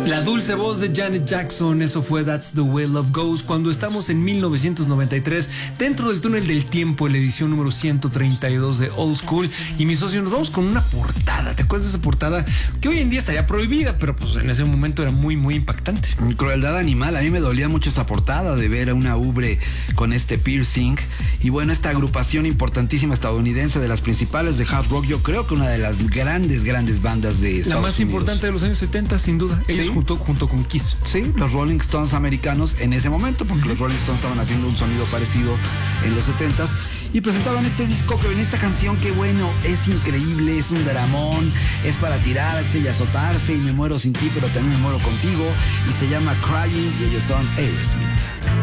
La dulce voz de Janet Jackson, eso fue That's the Way Love Goes, cuando estamos en 1993, dentro del túnel del tiempo, en la edición número 132 de Old School. Y mi socio, nos vamos con una portada. ¿Te acuerdas de esa portada? Que hoy en día estaría prohibida, pero pues en ese momento era muy, muy impactante. Crueldad animal. A mí me dolía mucho esa portada de ver a una ubre con este piercing. Y bueno, esta agrupación importantísima estadounidense de las principales de hard rock, yo creo que una de las grandes bandas de Estados Unidos. La más importante de los años 70, sin duda. Ellos ¿Sí? junto con Kiss. Sí, los Rolling Stones americanos en ese momento, porque los Rolling Stones estaban haciendo un sonido parecido en los 70s. Y presentaban este disco que venía esta canción que bueno, es increíble, es un dramón, es para tirarse y azotarse, y me muero sin ti, pero también me muero contigo. Y se llama Crying, y ellos son Aerosmith.